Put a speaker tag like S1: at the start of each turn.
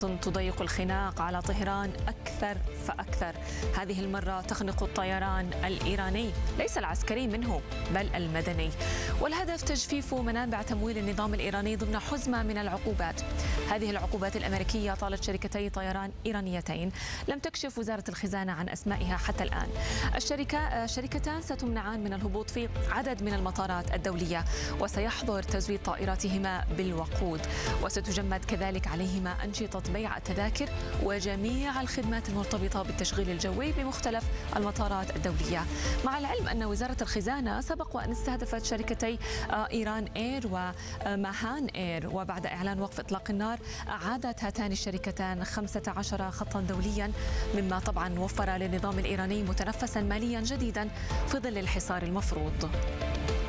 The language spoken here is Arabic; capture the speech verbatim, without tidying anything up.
S1: تضيق الخناق على طهران أكثر فأكثر. هذه المرة تخنق الطيران الإيراني، ليس العسكري منه بل المدني، والهدف تجفيف منابع تمويل النظام الإيراني ضمن حزمة من العقوبات. هذه العقوبات الأمريكية طالت شركتي طيران إيرانيتين لم تكشف وزارة الخزانة عن أسمائها حتى الآن. الشركة شركتان ستمنعان من الهبوط في عدد من المطارات الدولية، وسيحظر تزويد طائراتهما بالوقود، وستجمد كذلك عليهما أنشطة بيع التذاكر وجميع الخدمات المرتبطة بالتشغيل الجوي بمختلف المطارات الدولية. مع العلم أن وزارة الخزانة سبق وأن استهدفت شركتي إيران إير وماهان إير، وبعد إعلان وقف إطلاق النار أعادت هاتان الشركتان خمسة عشر خطا دوليا، مما طبعا وفر للنظام الإيراني متنفسا ماليا جديدا في ظل الحصار المفروض.